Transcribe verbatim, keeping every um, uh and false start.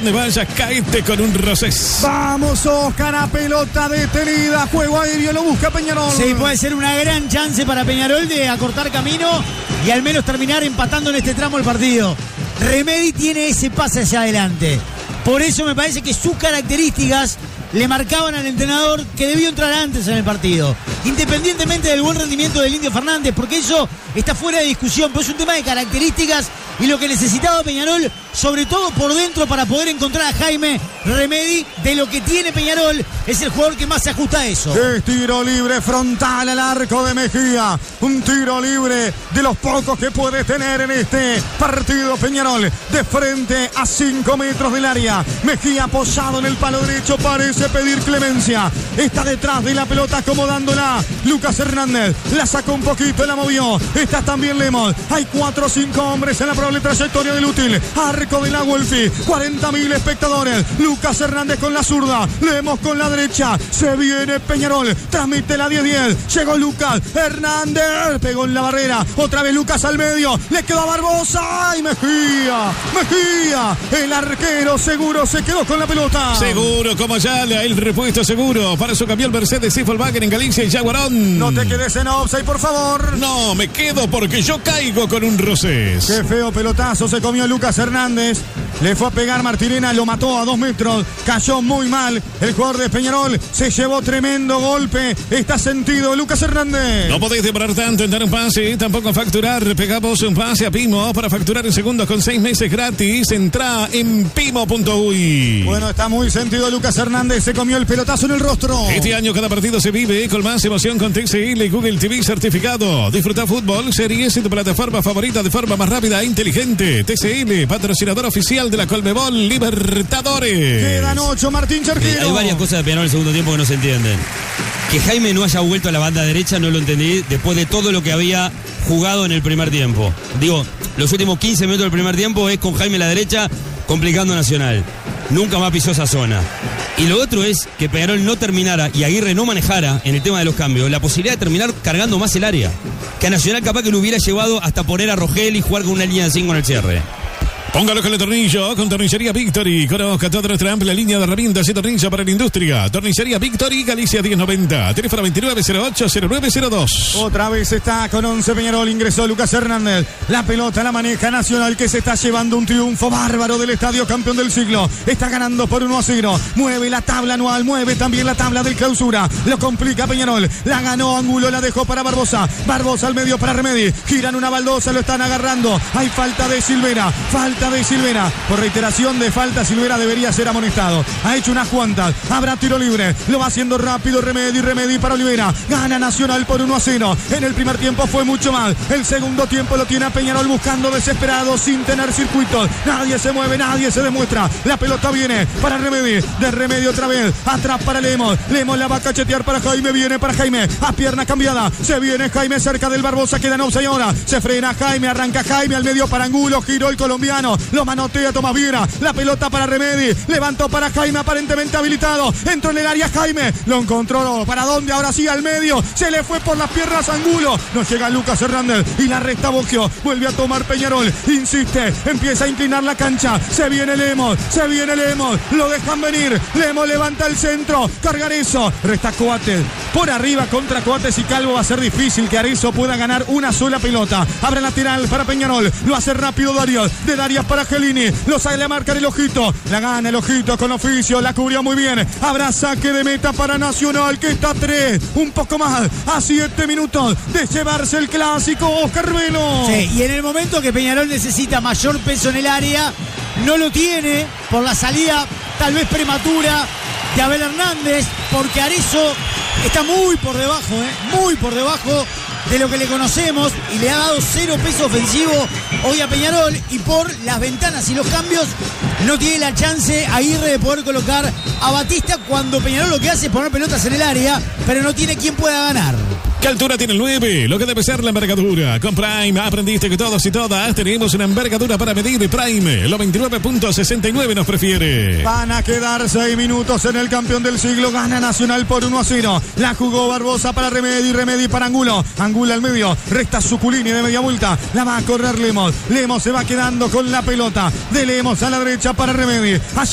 donde vayas, caíste con un Rosés. Vamos, Oscar, a pelota detenida. Juego aéreo, lo busca Peñarol. Sí, puede ser una gran chance para Peñarol de acortar camino y al menos terminar empatando en este tramo el partido. Remedi tiene ese pase hacia adelante. Por eso me parece que sus características le marcaban al entrenador que debió entrar antes en el partido, independientemente del buen rendimiento del Indio Fernández, porque eso está fuera de discusión, pero es un tema de características y lo que necesitaba Peñarol, sobre todo por dentro, para poder encontrar a Jaime Remedi. De lo que tiene Peñarol, es el jugador que más se ajusta a eso. Es tiro libre frontal al arco de Mejía, un tiro libre de los pocos que puede tener en este partido Peñarol, de frente a cinco metros del área. Mejía posado en el palo derecho, parece pedir clemencia, está detrás de la pelota acomodándola Lucas Hernández, la sacó un poquito, la movió, está también Lemos, hay cuatro o cinco hombres en la probable trayectoria del útil, arco de la Wolfi, cuarenta mil espectadores, Lucas Hernández con la zurda, Lemos con la derecha, se viene Peñarol, transmite la diez diez, llegó Lucas Hernández, pegó en la barrera, otra vez Lucas al medio, le quedó a Barbosa, y Mejía, Mejía, el arquero seguro se quedó con la pelota. Seguro, como ya el repuesto seguro para su camión Mercedes y Volkswagen en Galicia y Jaguarón. No te quedes en offside, por favor. No, me quedo porque yo caigo con un Rosés. Qué feo pelotazo se comió Lucas Hernández. Le fue a pegar Martirena, lo mató a dos metros. Cayó muy mal el jugador de Peñarol. Se llevó tremendo golpe. Está sentido Lucas Hernández. No podéis demorar tanto en dar un pase, tampoco facturar. Pegamos un pase a Pimo para facturar en segundos con seis meses gratis. Entra en pimo punto uy. Bueno, está muy sentido Lucas Hernández. Se comió el pelotazo en el rostro. Este año cada partido se vive con más emoción con T C L y Google T V certificado. Disfruta fútbol, series en tu plataforma favorita de forma más rápida e inteligente. T C L, patrocinador oficial de la Colmebol Libertadores. Quedan ocho, Martín Cherquero. Hay varias cosas de Peñarol en el segundo tiempo que no se entienden. Que Jaime no haya vuelto a la banda derecha no lo entendí después de todo lo que había jugado en el primer tiempo. Digo, los últimos quince minutos del primer tiempo es con Jaime a la derecha complicando a Nacional. Nunca más pisó esa zona. Y lo otro es que Peñarol no terminara y Aguirre no manejara en el tema de los cambios la posibilidad de terminar cargando más el área. Que a Nacional capaz que lo hubiera llevado hasta poner a Rogel y jugar con una línea de cinco en el cierre. Póngalo con el tornillo, con Tornillería Victory. Conozca toda nuestra amplia línea de herramientas y tornillo para la industria. Tornillería Victory, Galicia diez noventa. Teléfono veintinueve cero ocho cero nueve cero dos. Otra vez está con once Peñarol. Ingresó Lucas Hernández. La pelota la maneja Nacional, que se está llevando un triunfo bárbaro del estadio campeón del siglo. Está ganando por uno a cero. Mueve la tabla anual, mueve también la tabla del clausura. Lo complica Peñarol. La ganó Angulo, la dejó para Barbosa. Barbosa al medio para Remedi. Giran una baldosa, lo están agarrando. Hay falta de Silvera. Falta de Silvera, por reiteración de falta, Silvera debería ser amonestado. Ha hecho unas cuantas, habrá tiro libre, lo va haciendo rápido Remedi, Remedi para Olivera. Gana Nacional por uno a cero. En el primer tiempo fue mucho más. El segundo tiempo lo tiene a Peñarol buscando desesperado, sin tener circuitos. Nadie se mueve, nadie se demuestra. La pelota viene para Remedi, de Remedi otra vez, atrás para Lemos. Lemos la va a cachetear para Jaime, viene para Jaime, a pierna cambiada. Se viene Jaime cerca del Barbosa, queda en offside ahora. Se frena Jaime, arranca Jaime al medio para Angulo, giró el colombiano. Lo manotea Tomás Viera, la pelota para Remedi, levantó para Jaime aparentemente habilitado, entró en el área Jaime, lo encontró, ¿para dónde? Ahora sí al medio, se le fue por las piernas Angulo, no llega Lucas Hernández y la resta Bocchio, vuelve a tomar Peñarol, insiste, empieza a inclinar la cancha, se viene Lemos, se viene Lemos, lo dejan venir, Lemos levanta el centro, cargar eso, resta Coates, por arriba contra Coates y Calvo va a ser difícil que Arezzo pueda ganar una sola pelota, abre lateral para Peñarol, lo hace rápido Darius, de Darius para Gelini, lo sale a marcar el Ojito, la gana el Ojito con oficio, la cubrió muy bien, habrá saque de meta para Nacional, que está a tres, un poco más, a siete minutos de llevarse el clásico, Oscar Velo. Sí, y en el momento que Peñarol necesita mayor peso en el área, no lo tiene por la salida tal vez prematura de Abel Hernández, porque Arezzo está muy por debajo, ¿eh? muy por debajo de lo que le conocemos y le ha dado cero peso ofensivo hoy a Peñarol, y por las ventanas y los cambios no tiene la chance Aguirre de poder colocar a Batista cuando Peñarol lo que hace es poner pelotas en el área, pero no tiene quien pueda ganar. ¿Qué altura tiene el nueve? Lo que debe ser la envergadura. Con Prime aprendiste que todos y todas tenemos una envergadura para medir. Prime, lo veintinueve punto sesenta y nueve nos prefiere. Van a quedar seis minutos en el campeón del siglo. Gana Nacional por uno a cero. La jugó Barbosa para Remedi, Remedi para Angulo. Angulo al medio, resta Suculini de media vuelta. La va a correr Lemos. Lemos se va quedando con la pelota. De Lemos a la derecha para Remedi. Allá